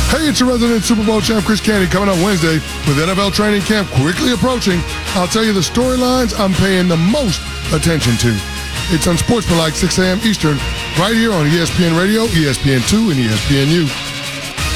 Hey, it's your resident Super Bowl champ, Chris Canty, coming up Wednesday with NFL training camp quickly approaching. I'll tell you the storylines I'm paying the most attention to. It's on Sportsmanlike, 6 a.m. Eastern, right here on ESPN Radio, ESPN2, and ESPNU.